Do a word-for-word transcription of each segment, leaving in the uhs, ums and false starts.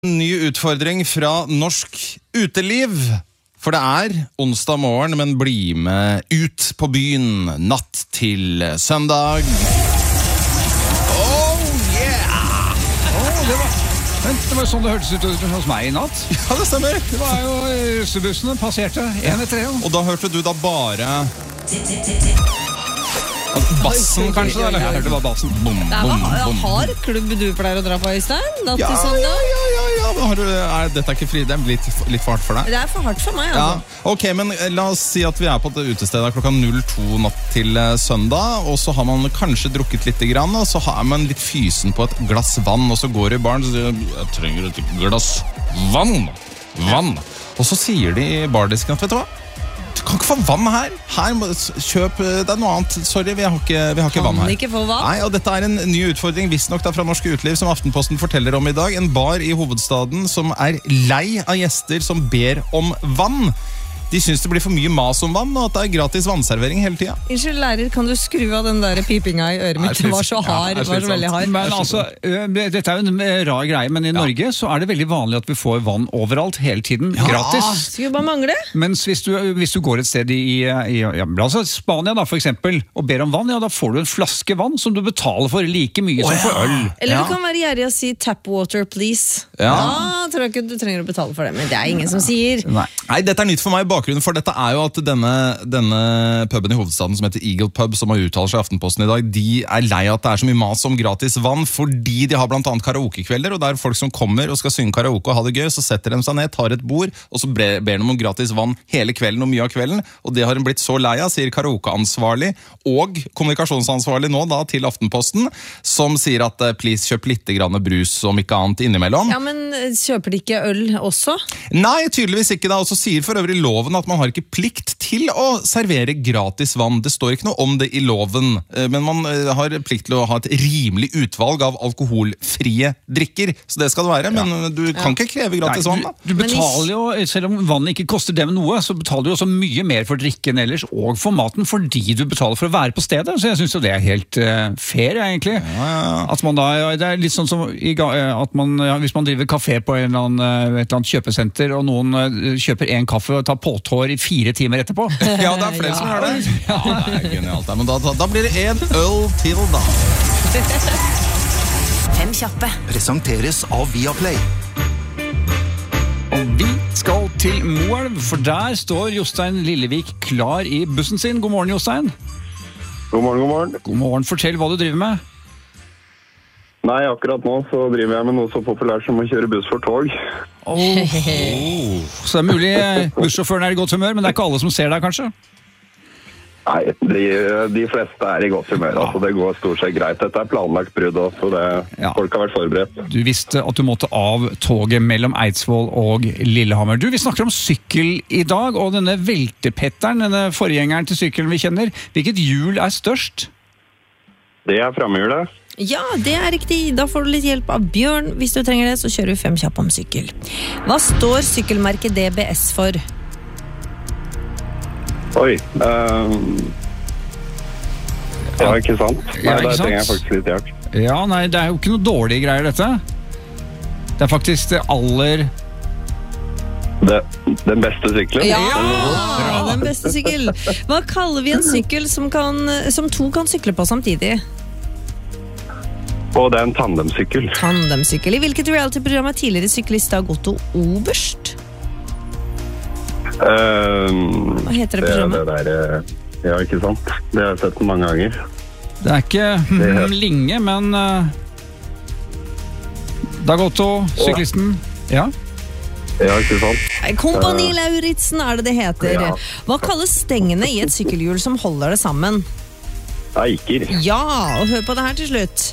Ny utfordring fra norsk uteliv. For det er onsdag morgen, men bli med ut på byen natt til søndag. Oh yeah! Oh, det var, vent, det var sånn det hørtes ut hos meg i natt. Ja, det stemmer. Det var jo russebussene passerte en etter en. Og da hørte du da bare bassen, kanskje? Eller? Jeg hørte det var bassen. Bom, Det er bom, hva bom. har klubb du pleier å dra på, Øystein? Natt Ja, til ja, søndag? ja, ja, ja. Har du, er, dette er ikke fri, det er litt, litt for hardt for deg. Det er for hardt for meg, Ja, altså. ok, men la oss si at vi er på et utested klokka to natt til eh, søndag, og så har man kanskje drukket litt grann, og så har man litt fysen på et glass vann, og så går det i baren, og så sier de, jeg trenger et glass vann, vann. Og så sier de i bardisken at, vet du hva, du kan ikke få vann her, her må, kjøp, det er noe annet, sorry, vi har ikke, vi har ikke vann her. Kan ikke få vann? Nei, og dette er en ny utfordring, visstnok da fra Norsk Uteliv, som Aftenposten forteller om i dag. En bar i hovedstaden som er lei av gjester som ber om vann. De synes det blir for mye mas om vann, og at det er gratis vannservering hele tiden. Unnskyld, lærer, kan du skru av den der pipinga i øret mitt? Det var så hard, Ja, det var så veldig hard. Men altså, ø, dette er jo en rar greie, men i Norge så er det veldig vanlig at vi får vann overalt hele tiden, gratis. Skulle bare mangle. Mens hvis du, hvis du går et sted i, i ja, altså Spania da, for eksempel, og ber om vann, ja, da får du en flaske vann som du betaler for like mye som for øl. Eller Ja. du kan være gjerrig og si tap water, please. Ja. Da tror jeg ikke du trenger å betale for det, men det er ingen som sier. Nei. Nei, dette er nytt for meg. Bakgrunnen for dette er jo at denne, denne puben i hovedstaden som heter Eagle Pub, som har uttalt seg i Aftenposten i dag, de er lei at det er så mye mas om gratis vann, fordi de har blant annet karaokekvelder, og der folk som kommer og skal synge karaoke og ha det gøy, så setter de seg ned, tar et bord, og så ber de om gratis vann hele kvelden og mye av kvelden, og det har de blitt så lei av, sier karaokeansvarlig og kommunikasjonsansvarlig nå da til Aftenposten, som sier at please kjøp litt grann brus om ikke annet innimellom. Ja, men kjøper de ikke øl også? Nei, tydeligvis ikke da, og så sier for øvrig loven at man har ikke plikt til å servere gratis vann. Det står ikke noe om det i loven, men man har plikt til å ha et rimelig utvalg av alkoholfrie drikker, så det skal det være, men du kan ikke kreve gratis Nei, vann da. du, du betaler jo, selv om vannet ikke koster dem noe, så betaler du også mye mer for drikken ellers, og for maten, fordi du betaler for å være på stedet, så jeg synes jo det er helt uh, fair, egentlig. Ja, ja. At man da, det er litt sånn som i, ga- at man, ja, hvis man driver kafé på en eller annen, uh, et eller annet kjøpesenter, og noen uh, kjøper en kaffe og tar påtår i fire timer etterpå. Ja, det er flere som gjør det. Ja, det er genialt. Men da, da, da blir det en øl til da. Fem kjappe. Presenteres av Viaplay. Og vi skal til Moelv, for der står Jostein Lillevik klar i bussen sin. God morgen, Jostein. God morgen, god morgen. God morgen, fortell hva du driver med. Nei, akkurat nå så driver jeg med noe så populært som å kjøre buss for tog. Oh. Så det er mulig bussjåføren er i godt humør, men det er ikke alle som ser deg, kanskje? Nei, de, de fleste er i godt humør, altså det går stort sett greit. Dette er planlagt brudd også, så det, Ja. folk har vært forberedt. Du visste at du måtte av toget mellom Eidsvoll og Lillehammer. Du, vi snakker om sykkel i dag, og denne veltepetteren, denne forgjengeren til sykkelen vi kjenner, hvilket hjul er størst? Det er fremmehjulet. Ja, det er riktig. Da får du litt hjelp av Bjørn. Hvis du trenger det, så kjører vi fem kjapp om sykkel. Hva står sykkelmerket D B S for? Oi. Uh, ja, ikke sant? Nei, Ja, ikke der sant? trenger jeg faktisk litt hjelp. Ja, nei, det er jo ikke noe dårlige greier, dette. Det er faktisk det aller... Det, den beste sykkelen? Ja, den beste sykkel. Hva kaller vi en sykkel som, kan, som to kan sykle på samtidig? Og det er en tandemsykkel. Tandemsykkel. I hvilket reality-program er tidligere syklist Dag Otto Oberst? Uh, Hva heter det det, programmet? det der, eh, ja, ikke sant? Det har jeg sett mange ganger. Det er ikke hm, Linge, men... Uh, Dag Otto, syklisten. Ja. Ja, ikke sant? Kompani Lauritzen er det det heter. Ja. Hva kalles stengene i et sykkelhjul som holder det sammen? Eiker. Ja, og hør på det her til slutt.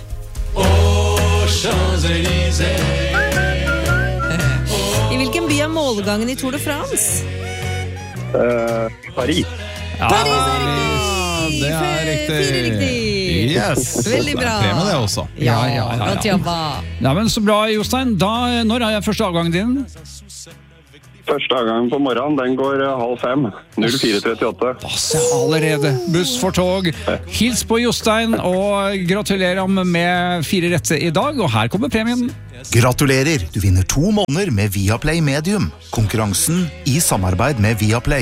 I hvilken by er målgangen i Tour de France? Uh, Paris. Paris er riktig! det er riktig. Fire riktig. Yes. Veldig bra. Det er premie det også. Ja, Ja, ja, ja, ja. godt jobba. Ja, men så bra, Jostein. Da, når er første avgangen din? Første avgangen på morgenen, den går eh, halv fem. null fire trettiåtte. Passe allerede. Buss for tog. Hils på Jostein, og gratulerer ham med fire rette i dag. Og her kommer premien. Gratulerer, du vinner to måneder med Viaplay Medium. Konkurransen i samarbeid med Viaplay.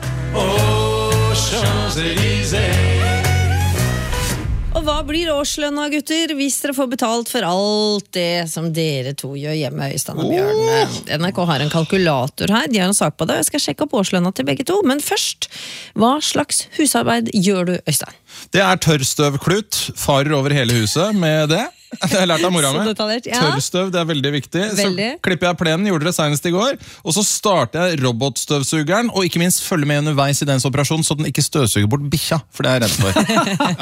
Og hva blir årslønna, gutter, hvis dere får betalt for alt det som dere to gjør hjemme, Øystein og Bjørn? N R K har en kalkulator her, de har en sak på det, og jeg skal sjekke opp årslønna til begge to. Men først, hva slags husarbeid gjør du, Øystein? Det er tørrstøvklut, farer over hele huset med det. Det har jeg lært av mora mi. Ja. Tørrstøv, det er veldig viktig. Veldig. Så klipper jeg plenen, gjorde det senest i går. Og så starter jeg robotstøvsugeren, og ikke minst følger med underveis i dens operasjon, så den ikke støvsuger bort bikkja, for det er jeg redd for.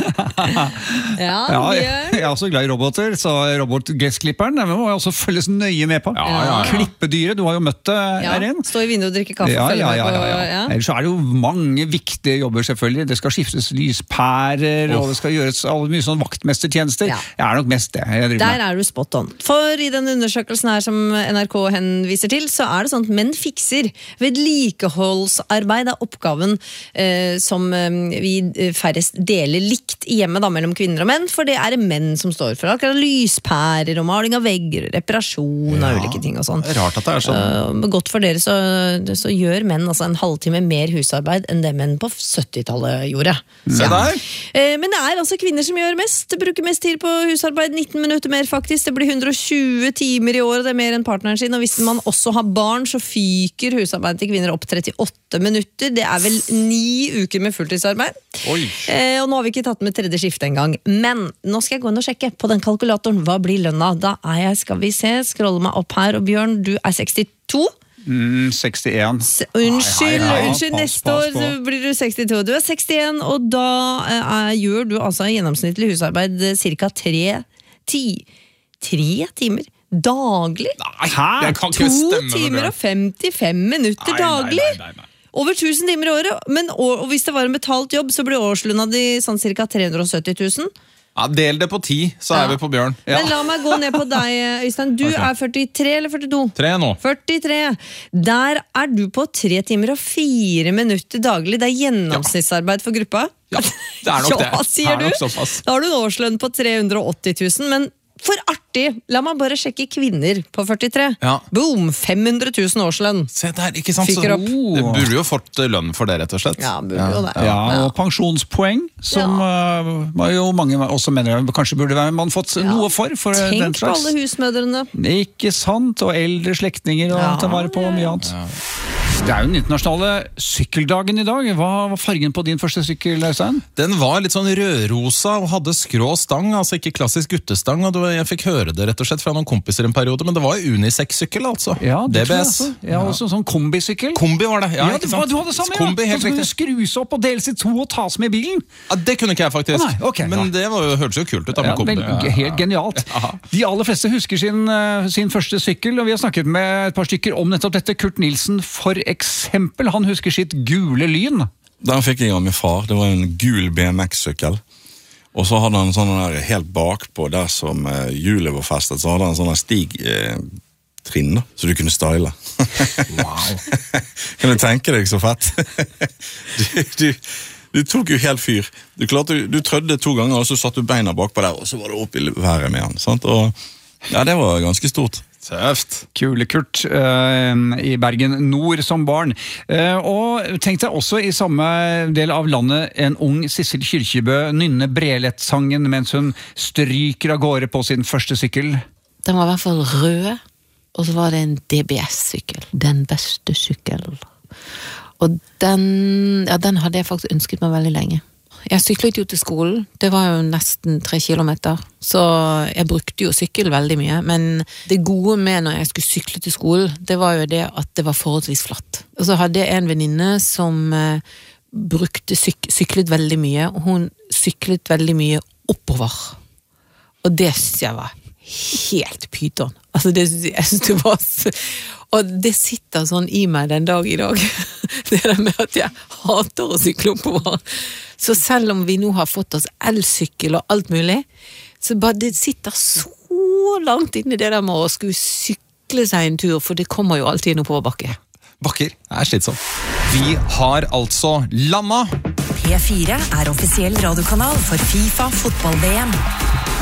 Ja, Ja, Ja, jeg, Bjørn? jeg er også glad i roboter, så robotgressklipperen den må jeg også følges nøye med på. Ja, ja, ja. Klippedyret, du har jo møtt det, Ja, Erin. stå i vinduet og drikke kaffe. Ja, følge ja, med ja, på- ja, ja. ja. Ellers så er det jo mange viktige jobber selvfølgelig. Det skal skiftes lyspærer, og det skal gjøres alle mye sånn vaktmestertjenester. Ja. Jeg er nok mest det jeg driver Der med. er du spot on. For i den undersøkelsen her som N R K henviser til, så er det sånn at menn fikser. Vedlikeholdsarbeid er oppgaven eh, som eh, vi færrest deler likt i hjemmet da, mellom kvinner og menn, for det er det menn som står for. Akkurat lyspærer og maling av vegger, reparasjon av ulike ting og sånn. Det er rart at det er sånn. Uh, godt for dere så, så gjør menn altså en halvtime mer husarbeid enn det menn på syttitallet gjorde. Se der. Eh, Men det er altså kvinner som gjør mest. Bruker mest tid på husarbeid, nitten minutter mer faktisk. Det blir hundre og tjue timer i året, det er mer enn partneren sin. Og hvis man også har barn, så fyker husarbeid til kvinner opp trettiåtte minutter. Det er vel ni uker med fulltidsarbeid. Oi. Eh, og nå har vi ikke tatt med tredje skifte engang. Men nå skal jeg gå inn og sjekke på den kalkulatoren. Hva blir lønna? Da er jeg, skal vi se, scrolle meg opp her. Og Bjørn, du er sekstito. Mm, sekstien. S- Unnskyld, Hei, hei, hei. unnskyld, Pass, neste pass år på. så blir du sekstito. Du er sekstien, og da eh, er, gjør du altså gjennomsnittlig husarbeid eh, cirka tre, ti, tre timer daglig. Nei, Hæ? det kan To ikke stemme. timer og femtifem minutter Nei, nei, daglig. nei, nei, nei. Over tusen timer i året. Men og, og hvis det var en betalt jobb, så blir årslønna di sånn cirka tre hundre og sytti tusen. Ja, del det på ti, så Ja. er vi på Bjørn. Men la meg gå ned på deg, Øystein. Du Ok. er førtitre eller førtito? Tre nå. førtitre. Der er du på tre timer og fire minutter daglig. Det er gjennomsnittsarbeid for gruppa. Ja, det er nok det. Ja, sier Det er nok du. såpass. Da har du en årslønn på tre hundre og åtti tusen, men for artig, la meg bare sjekke kvinner på førtitre. Ja. Boom, fem hundre tusen årslønn. Se der, ikke sant? Så, Fyker opp. det burde jo fått lønn for det, rett og slett. Ja, burde jo det. Ja, og pensjonspoeng, som uh, jo mange også mener kanskje burde være man fått noe for. for den Tenk på slags. alle husmødrene. Ikke sant, og eldre slektninger og Ja, ta vare på mye annet. Det er jo den internasjonale sykkeldagen i dag. Hva var fargen på din første sykkel, Øystein? Den var litt sånn rødrosa og hadde skrå stang, altså ikke klassisk guttestang. Og det var, jeg fikk høre det rett og slett fra noen kompiser en periode, men det var unisex-sykkel, altså. Ja, det tror jeg D B S. også. Ja, også sånn kombisykkel. Kombi var det, ja, Ja, ikke det sant? var, du hadde samme, ja. Kombi, helt Sånn som riktig. kunne skrus opp og deles i to og tas med i bilen. Ja, det kunne ikke jeg faktisk, Å, nei, ok, men ja. det var jo, hørtes jo kult ut da med Ja, kombi. vel, helt genialt. De aller fleste husker sin, eh, sin første sykkel, og vi har snakket med et par stykker om nettopp dette. Kurt Nilsen, for eksempel, han husker sitt gule lyn. Den fikk jeg av min far. Det var en gul B M X-sykkel. Og så hadde han sånn der helt bakpå der som eh, hjulet var festet, så hadde han sånn der stig eh, trinn da, så du kunne style. Kan du tenke deg så fett? du, du, du tok jo helt fyr. Du, klarte, du trødde to ganger, og så satt du beina bakpå der, og så var det opp i været med han. Sant? Og ja, det var ganske stort. Tøft. Kule Kurt eh, i Bergen Nord som barn. Eh, og tenk deg også i samme del av landet en ung Sissel Kyrkjebø nynne Brelett-sangen mens hun stryker av gårde på sin første sykkel. Den var i hvert fall rød, og så var det en D B S-sykkel. Den beste sykkelen. Og den, ja, den hadde jeg faktisk ønsket meg veldig lenge. Jeg syklet jo til skolen, det var jo nesten tre kilometer, så jeg brukte jo sykkel veldig mye, men det gode med når jeg skulle sykle til skolen, det var jo det at det var forholdsvis flatt. Og så hadde jeg en venninne som eh, brukte syk syklet veldig mye, og hun syklet veldig mye oppover. Og det synes jeg var helt pyton. Altså det, jeg synes det var så... Og det sitter sånn i meg den dag i dag. Det der med at jeg hater å sykle oppover. Så selv om vi nå har fått oss elsykkel og alt mulig, så bare det sitter så langt inne det der med å skulle sykle seg en tur, for det kommer jo alltid en oppoverbakke. Bakker er slitsomt. Vi har altså landa. P fire er offisiell radiokanal for FIFA fotball-V M.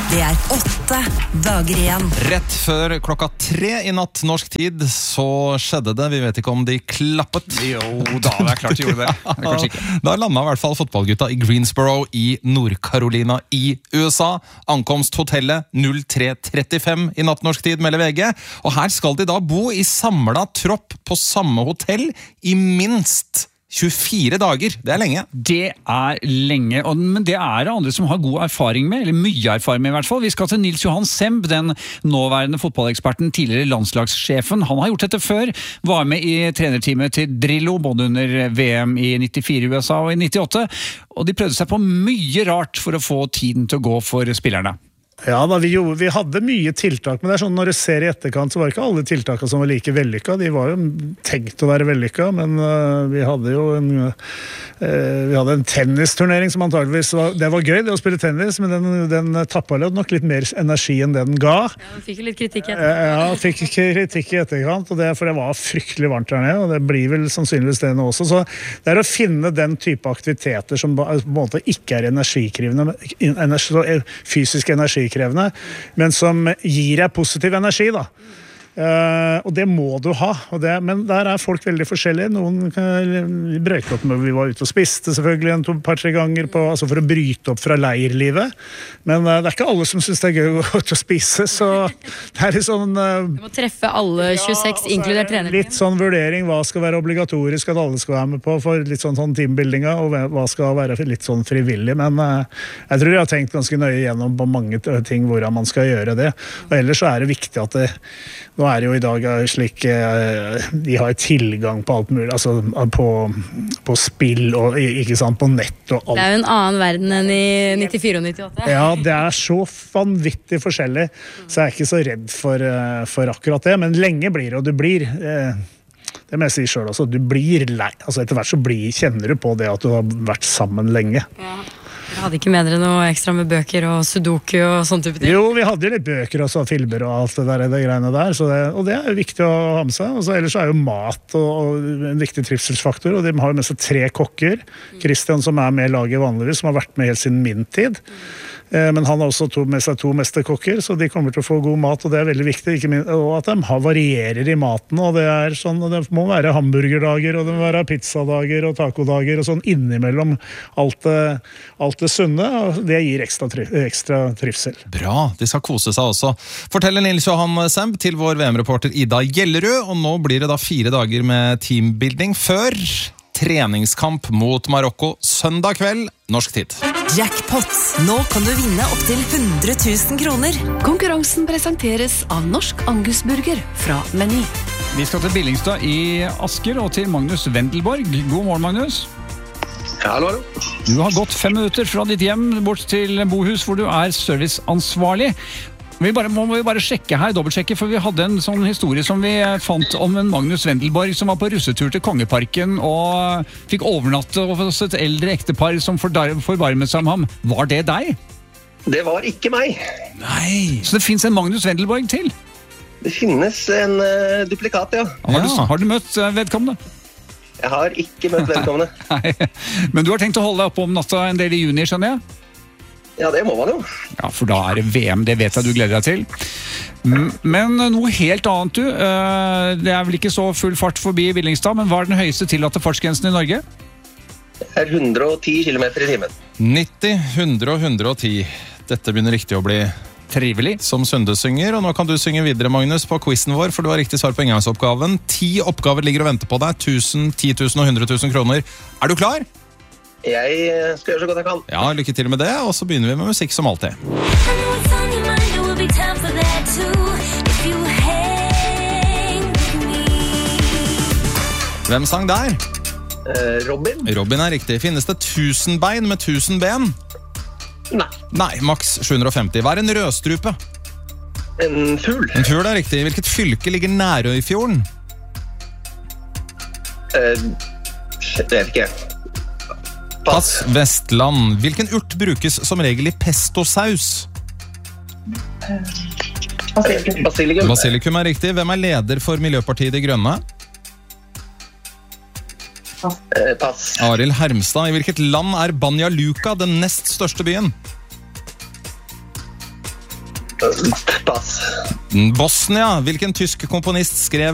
Det er åtte dager igjen. Rett før klokka tre i natt norsk tid så skjedde det, vi vet ikke om de klappet. Jo da, det er klart de gjorde det. Det er kanskje ikke. Da landet i hvert fall fotballgutta i Greensboro i Nord-Carolina i U S A. Ankomst hotellet null tre trettifem i natt norsk tid, melder V G. Og her skal de da bo i samlet tropp på samme hotell i minst tjuefire dager, det er lenge. Det er lenge, og, men det er det andre som har god erfaring med, eller mye erfaring med i hvert fall. Vi skal til Nils Johan Semb, den nåværende fotballeksperten, tidligere landslagssjefen. Han har gjort dette før, var med i trenerteamet til Drillo, både under V M i nittifire i U S A og i nittiåtte, og de prøvde seg på mye rart for å få tiden til å gå for spillerne. Ja, da, vi, gjorde, vi hadde mye tiltak, men det er sånn når du ser i etterkant så var ikke alle tiltakene som var like vellykka. De var jo tenkt å være vellykka, men uh, vi hadde jo en, uh, vi hadde en tennisturnering som antageligvis var, det var gøy det å spille tennis, men den, den tappet nok litt mer energi enn det den ga. Ja, den fikk jo litt kritikk i etterkant. Ja, fikk kritikk i etterkant, og det, for det var fryktelig varmt der nede, og det blir vel sannsynligvis det nå også. Så det er å finne den type aktiviteter som på en måte ikke er energikrevende, energi, fysisk energi krevende, men som gir deg positiv energi da. Uh, og det må du ha, og det, men der er folk veldig forskjellige. Noen uh, brøyte opp med vi var ute og spiste selvfølgelig en to, par-tre ganger på, altså for å bryte opp fra leirlivet, men uh, det er ikke alle som synes det er gøy å gå ut og spise, så det er litt sånn uh, Du må treffe alle tjueseks, ja, inkludert trener. Litt sånn vurdering, hva skal være obligatorisk at alle skal være med på for litt sånn, sånn teambuildinga, og hva skal være litt sånn frivillig, men uh, jeg tror jeg har tenkt ganske nøye gjennom på mange ting hvordan man skal gjøre det, og ellers så er det viktig at det, nå er det jo i dag slik de har tilgang på alt mulig, altså på, på spill og ikke sant, på nett og alt. Det er jo en annen verden enn i nittifire og nittiåtte. Ja, det er så vanvittig forskjellig, så jeg er ikke så redd for, for akkurat det, men lenge blir det, og du blir, det må jeg si selv, altså, du blir lei, altså etter hvert så blir, kjenner du på det at du har vært sammen lenge. Ja. Dere hadde ikke med dere noe ekstra med bøker og sudoku og sånn type ting? Jo, vi hadde jo litt bøker og så filmer og alt det der, det greiene der, så det, og det er jo viktig å ha med seg. Og så ellers er jo mat og, og en viktig trivselsfaktor, og de har jo med seg tre kokker. Christian, som er med i laget vanligvis, som har vært med helt siden min tid. Men han har også to, med seg to mesterkokker, så de kommer til å få god mat, og det er veldig viktig, ikke minst, og at de har varierer i maten, og det er sånn, og det må være hamburgerdager, og det må være pizzadager og tacodager, og sånn innimellom alt det, alt det sunne, og det gir ekstra, ekstra trivsel. Bra, de skal kose seg også. Forteller Nils Johan Semb til vår V M-reporter Ida Gjellerud, og nå blir det da fire dager med teambuilding før treningskamp mot Marokko søndag kveld, norsk tid. Jackpot. Nå kan du vinne opp til hundre tusen kroner. Konkurransen presenteres av Norsk Angusburger fra Meny. Vi skal til Billingstad i Asker og til Magnus Wendelborg. God morgen, Magnus. Hallo, hallo. Du har gått fem minutter fra ditt hjem bort til Bohus, hvor du er serviceansvarlig. Vi bare, må vi bare sjekke her, dobbeltsjekke, for vi hadde en sånn historie som vi fant om en Magnus Wendelborg som var på russetur til Kongeparken og fikk overnatte hos et eldre ektepar som forbarmet seg om ham. Var det deg? Det var ikke meg. Nei. Så det finnes en Magnus Wendelborg til? Det finnes en uh, duplikat, ja. Har du, har du møtt uh, vedkommende? Jeg har ikke møtt vedkommende. Nei. Men du har tenkt å holde deg oppe om natta en del i juni, skjønner jeg? Ja, det må man jo. Ja, for da er det V M, det vet jeg du gleder deg til. Men noe helt annet, du. Det er vel ikke så full fart forbi Billingstad, men hva er den høyeste tillatte fartsgrensen i Norge? Det er hundre og ti kilometer i timen. nitti, hundre og hundre og ti. Dette begynner riktig å bli trivelig. Som Sunde synger, og nå kan du synge videre, Magnus, på quizen vår, for du har riktig svar på engangsoppgaven. Ti oppgaver ligger og venter på deg. tusen, ti tusen og hundre tusen kroner. Er du klar? Jeg skal gjøre så godt jeg kan. Ja, lykke til med det, og så begynner vi med musikk som alltid. Hvem sang der? Uh, Robin. Robin er riktig. Finnes det tusen bein med tusen ben? Nei. Nei, maks sju hundre og femti. Hva er en rødstrupe? En fugl. En fugl er riktig. Hvilket fylke ligger Nærøyfjorden? Uh, det vet ikke. Pass. Vestland. Hvilken urt brukes som regel i pestosaus? Basilikum. Basilikum. Basilikum er riktig. Hvem er leder for Miljøpartiet De Grønne? Eh, pass. Arild Hermstad. I hvilket land er Banja Luka den nest største byen? Pass. Bosnia. Hvilken tysk komponist skrev